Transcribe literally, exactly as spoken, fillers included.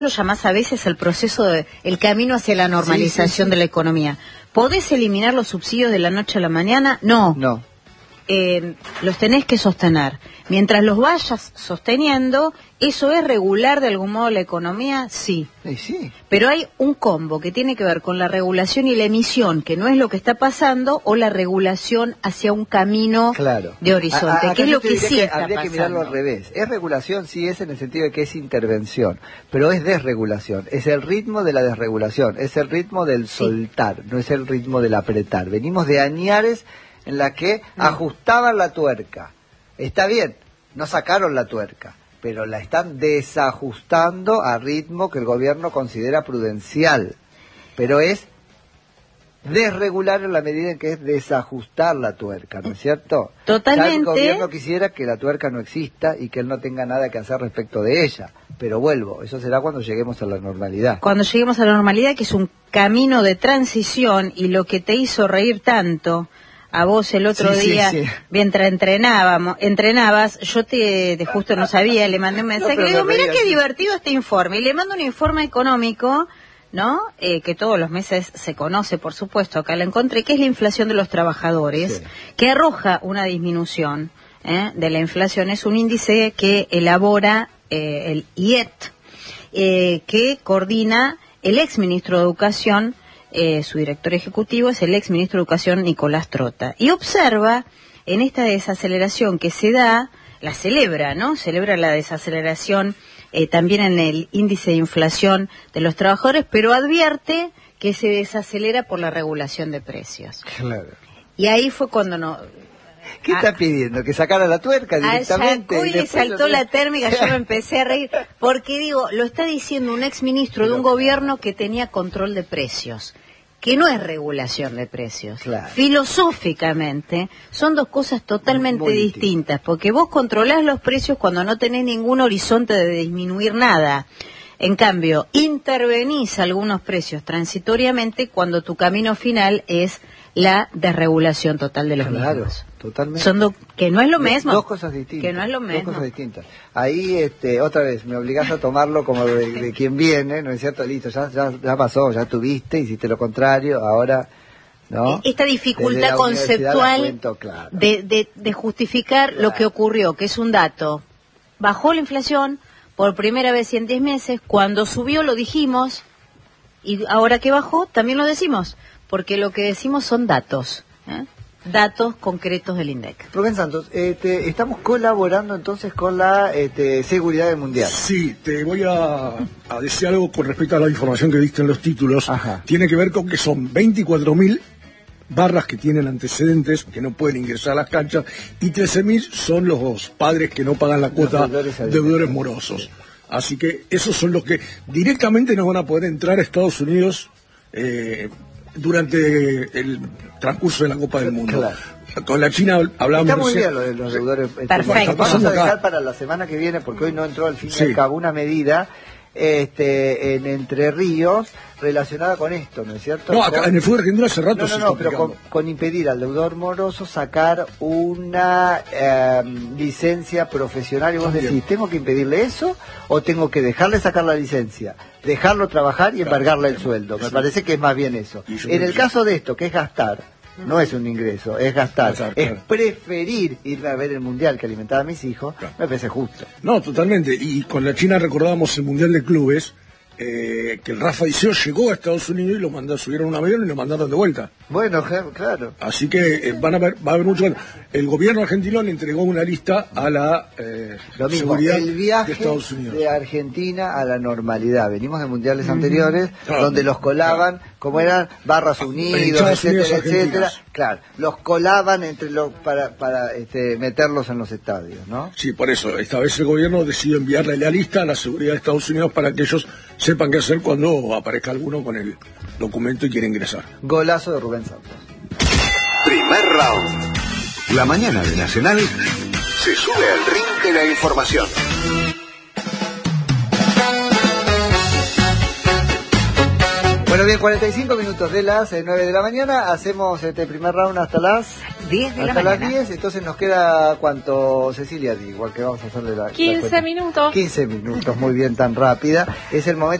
lo llamás a veces el proceso, de, el camino hacia la normalización sí, sí, sí. de la economía. ¿Podés eliminar los subsidios de la noche a la mañana? No. No. Eh, los tenés que sostener. Mientras los vayas sosteniendo, ¿eso es regular de algún modo la economía? Sí. Sí, sí. Pero hay un combo que tiene que ver con la regulación y la emisión, que no es lo que está pasando, o la regulación hacia un camino claro. de horizonte, a, a, que es lo que sí que está habría pasando. que mirarlo al revés. Es regulación, sí es en el sentido de que es intervención, pero es desregulación. Es el ritmo de la desregulación, es el ritmo del sí. soltar, no es el ritmo del apretar. Venimos de añares en la que no. ajustaban la tuerca. Está bien, no sacaron la tuerca, pero la están desajustando a ritmo que el gobierno considera prudencial. Pero es desregular en la medida en que es desajustar la tuerca, ¿no es cierto? Totalmente. Ya el gobierno quisiera que la tuerca no exista y que él no tenga nada que hacer respecto de ella. Pero vuelvo, eso será cuando lleguemos a la normalidad. Cuando lleguemos a la normalidad, que es un camino de transición, y lo que te hizo reír tanto a vos el otro sí, día, sí, sí. mientras entrenábamos, entrenabas, yo te, de justo no sabía, le mandé un mensaje, no, le digo, mira qué divertido este informe, y le mando un informe económico, ¿no? Eh, que todos los meses se conoce, por supuesto, acá lo encontré, que es la inflación de los trabajadores, sí. que arroja una disminución ¿eh? de la inflación. Es un índice que elabora eh, el I E T, eh, que coordina el exministro de Educación. Eh, su director ejecutivo es el ex ministro de Educación Nicolás Trota, y observa en esta desaceleración que se da, la celebra, ¿no? Celebra la desaceleración eh, también en el índice de inflación de los trabajadores, pero advierte que se desacelera por la regulación de precios. Claro. Y ahí fue cuando no... ¿Qué está pidiendo? ¿Que sacara la tuerca directamente? Sacó y, y le saltó la térmica, yo me empecé a reír, porque digo, lo está diciendo un ex ministro de un gobierno que tenía control de precios, que no es regulación de precios. Claro. Filosóficamente son dos cosas totalmente Muy distintas, distintas, porque vos controlás los precios cuando no tenés ningún horizonte de disminuir nada. En cambio, intervenís algunos precios transitoriamente cuando tu camino final es la desregulación total de los claro, mismos. Totalmente. Son do, que no es lo mismo. Dos cosas distintas. Que no es lo mismo. Dos cosas distintas. Ahí, este, otra vez, me obligás a tomarlo como de, de quien viene, ¿no es cierto? Listo, ya, ya, ya pasó, ya tuviste, hiciste lo contrario, ahora, ¿no? Esta dificultad conceptual cuento, claro. de, de, de justificar claro. lo que ocurrió, que es un dato. Bajó la inflación por primera vez en diez meses, cuando subió lo dijimos, y ahora que bajó también lo decimos, porque lo que decimos son datos, ¿eh? Datos concretos del INDEC. Rubén Santos, este, estamos colaborando entonces con la este, seguridad del mundial. Sí, te voy a, a decir algo con respecto a la información que diste en los títulos. Ajá. Tiene que ver con que son veinticuatro mil barras que tienen antecedentes, que no pueden ingresar a las canchas, y trece mil son los padres que no pagan la cuota, deudores, deudores morosos. Así que esos son los que directamente no van a poder entrar a Estados Unidos eh, durante el transcurso de la Copa del Mundo. Claro. Con la China hablamos... Está muy bien lo de los deudores. Perfecto. Vamos a dejar para la semana que viene, porque hoy no entró al fin y sí. al cabo una medida este, en Entre Ríos relacionada con esto, ¿no es cierto? No, acá con... en el fútbol argentino hace rato no, se no, no, está pero con, con impedir al deudor moroso sacar una eh, licencia profesional, y vos decís, bien. ¿tengo que impedirle eso o tengo que dejarle sacar la licencia, dejarlo trabajar y embargarle el sueldo? Me sí. parece que es más bien eso. En el caso de esto, que es gastar, no es un ingreso, es gastar, claro, es claro. preferir ir a ver el mundial que alimentar a mis hijos, claro. me parece justo. No, totalmente, y con la China recordábamos el mundial de clubes, Eh, que el Rafa Diceo llegó a Estados Unidos y lo mandaron, subieron un avión y lo mandaron de vuelta. Bueno, claro. Así que eh, van a ver, va a haber mucho. El gobierno argentino le entregó una lista a la eh, lo mismo, seguridad el viaje de Estados Unidos. De Argentina a la normalidad. Venimos de mundiales mm-hmm. anteriores, claro, donde los colaban, claro. como eran barras unidos, etcétera, Unidos, etcétera. Claro, los colaban entre los para para este, meterlos en los estadios, ¿no? Sí, por eso esta vez el gobierno decidió enviarle la lista a la seguridad de Estados Unidos para que ellos sepan qué hacer cuando aparezca alguno con el documento y quiere ingresar. Golazo de Rubén Santos. Primer round. La mañana de Nacional se sube al ring de la información. Bueno, Bueno, bien, cuarenta y cinco minutos de las eh, nueve de la mañana. Hacemos este primer round hasta las diez de la hasta mañana. las diez. Entonces nos queda, ¿cuánto, Cecilia? Igual que vamos a hacerle la... quince la minutos. quince minutos, muy bien, tan rápida. Es el momento